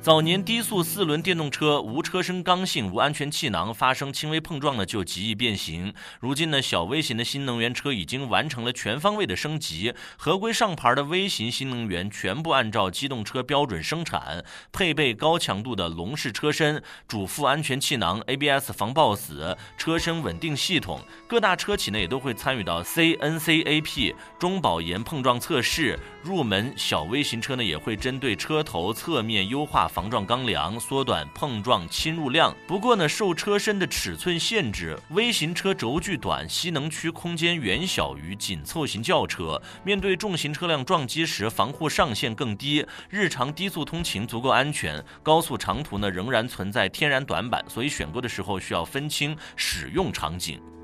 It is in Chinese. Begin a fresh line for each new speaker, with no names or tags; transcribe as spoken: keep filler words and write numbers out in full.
早年低速四轮电动车无车身刚性、无安全气囊，发生轻微碰撞呢就极易变形。如今呢，小微型的新能源车已经完成了全方位的升级，合规上牌的微型新能源全部按照机动车标准生产，配备高强度的笼式车身、主副安全气囊、A B S 防抱死、车身稳定系统。各大车企呢也都会参与到 C N C A P 中保研碰撞测试。入门小微型车呢也会针对车头侧面优化防撞钢梁，缩短碰撞侵入量。不过呢，受车身的尺寸限制，微型车轴距短，吸能区空间远小于紧凑型轿车，面对重型车辆撞击时防护上限更低，日常低速通勤足够安全，高速长途呢仍然存在天然短板，所以选购的时候需要分清使用场景。